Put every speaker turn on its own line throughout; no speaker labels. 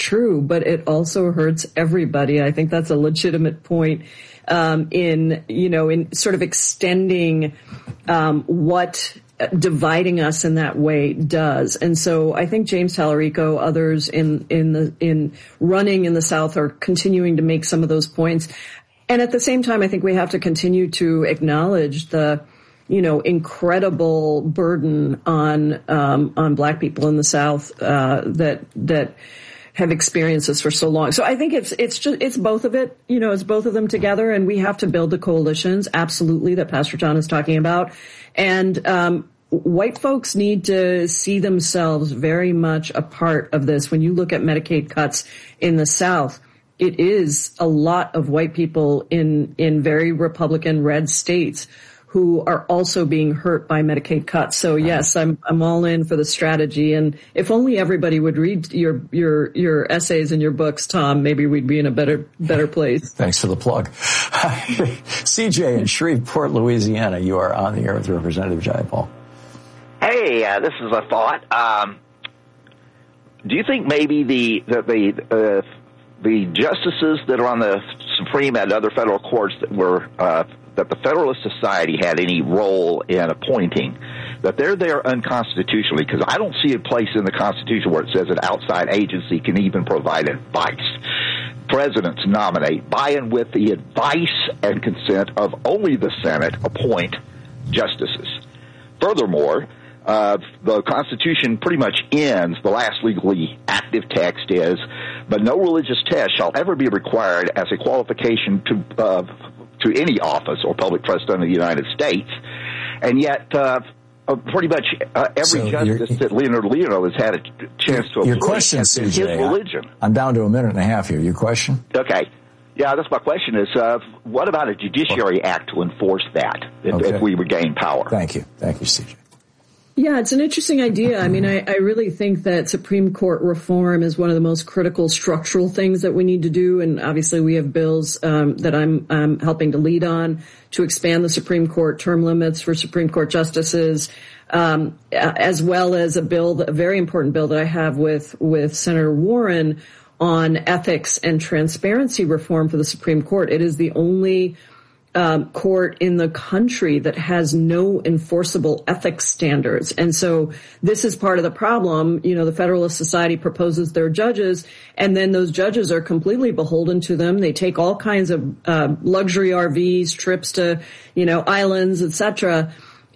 true, but it also hurts everybody. I think that's a legitimate point in sort of extending what dividing us in that way does. And so I think James Tallarico, others in running in the South are continuing to make some of those points. And at the same time, I think we have to continue to acknowledge the, incredible burden on Black people in the South, that have experienced this for so long. So I think it's both of it, it's both of them together, and we have to build the coalitions, absolutely, that Pastor John is talking about. And, white folks need to see themselves very much a part of this. When you look at Medicaid cuts in the South, it is a lot of white people in very Republican red states who are also being hurt by Medicaid cuts. So yes, I'm all in for the strategy. And if only everybody would read your essays and your books, Tom, maybe we'd be in a better place.
Thanks for the plug. CJ in Shreveport, Louisiana, you are on the air with Representative Jayapal.
Hey, this is a thought. Do you think maybe the justices that are on the Supreme and other federal courts that the Federalist Society had any role in appointing, that they're there unconstitutionally? Because I don't see a place in the Constitution where it says an outside agency can even provide advice. Presidents nominate, by and with the advice and consent of only the Senate, appoint justices. Furthermore, the Constitution pretty much ends, the last legally active text is, but no religious test shall ever be required as a qualification to any office or public trust under the United States. And yet, pretty much every justice that Leonard Leo has had a chance to
your question, CJ,
his religion.
I'm down to a minute and a half here. Your question?
Okay. Yeah, that's my question is, what about a Judiciary Act to enforce that if we regain power?
Thank you. Thank you, CJ.
Yeah, it's an interesting idea. I mean, I really think that Supreme Court reform is one of the most critical structural things that we need to do. And obviously we have bills that I'm helping to lead on to expand the Supreme Court term limits for Supreme Court justices, as well as a very important bill that I have with Senator Warren on ethics and transparency reform for the Supreme Court. It is the only court in the country that has no enforceable ethics standards. And so this is part of the problem. The Federalist Society proposes their judges, and then those judges are completely beholden to them. They take all kinds of luxury RVs, trips to, islands, etc.,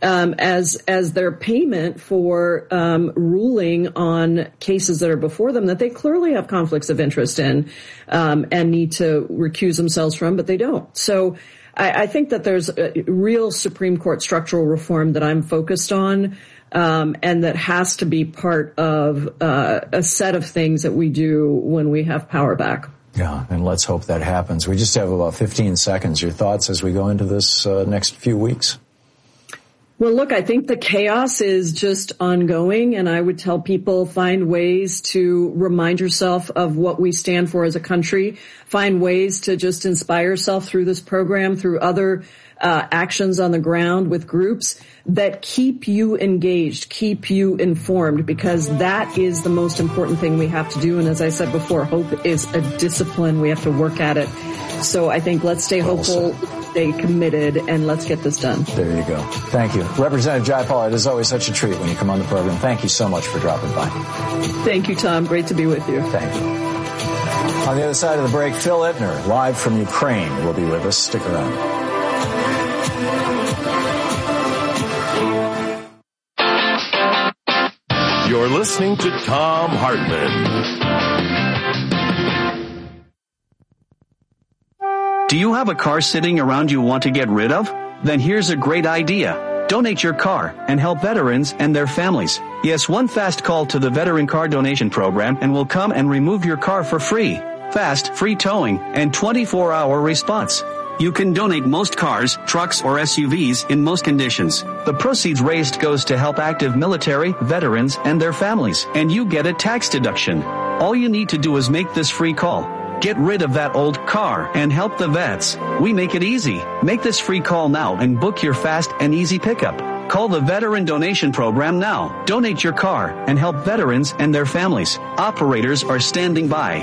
as their payment for ruling on cases that are before them that they clearly have conflicts of interest in and need to recuse themselves from, but they don't. So I think that there's a real Supreme Court structural reform that I'm focused on, and that has to be part of a set of things that we do when we have power back.
Yeah, and let's hope that happens. We just have about 15 seconds. Your thoughts as we go into this next few weeks?
Well, look, I think the chaos is just ongoing, and I would tell people find ways to remind yourself of what we stand for as a country. Find ways to just inspire yourself through this program, through other actions on the ground with groups that keep you engaged, keep you informed, because that is the most important thing we have to do. And as I said before, hope is a discipline. We have to work at it. So I think let's stay hopeful, stay committed, and let's get this done.
There you go. Thank you. Representative Jayapal, it is always such a treat when you come on the program. Thank you so much for dropping by.
Thank you, Tom. Great to be with you.
Thank you. On the other side of the break, Phil Ittner, live from Ukraine, will be with us. Stick around.
You're listening to Thom Hartmann.
Do you have a car sitting around you want to get rid of? Then here's a great idea. Donate your car and help veterans and their families. Yes, one fast call to the Veteran Car Donation Program and we'll come and remove your car for free. Fast, free towing, and 24-hour response. You can donate most cars, trucks, or SUVs in most conditions. The proceeds raised goes to help active military, veterans, and their families, and you get a tax deduction. All you need to do is make this free call. Get rid of that old car and help the vets. We make it easy. Make this free call now and book your fast and easy pickup. Call the Veteran Donation Program now. Donate your car and help veterans and their families. Operators are standing by.